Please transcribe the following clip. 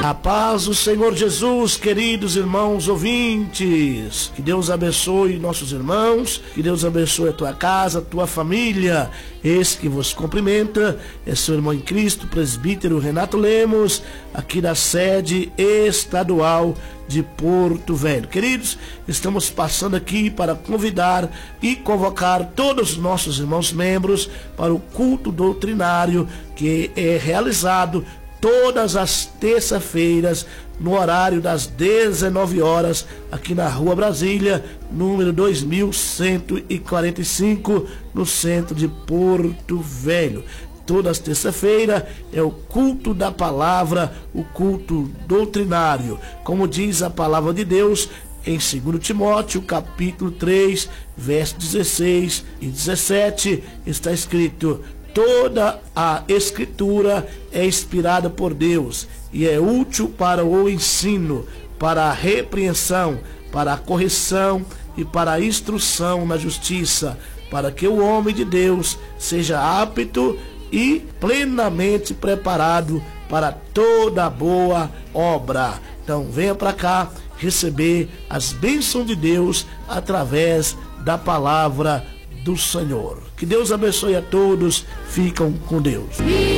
A paz do Senhor Jesus, queridos irmãos ouvintes. Que Deus abençoe nossos irmãos, que Deus abençoe a tua casa, a tua família. Esse que vos cumprimenta é seu irmão em Cristo, presbítero Renato Lemos, aqui da sede estadual de Porto Velho. Queridos, estamos passando aqui para convidar e convocar todos os nossos irmãos membros para o culto doutrinário que é realizado todas as terças-feiras, no horário das 19 horas, aqui na Rua Brasília, número 2145, no centro de Porto Velho. Todas as terças-feiras é o culto da palavra, o culto doutrinário. Como diz a palavra de Deus em 2 Timóteo, capítulo 3, versos 16 e 17, está escrito: toda a Escritura é inspirada por Deus e é útil para o ensino, para a repreensão, para a correção e para a instrução na justiça, para que o homem de Deus seja apto e plenamente preparado para toda boa obra. Então venha para cá receber as bênçãos de Deus através da palavra do Senhor. Que Deus abençoe a todos. Ficam com Deus.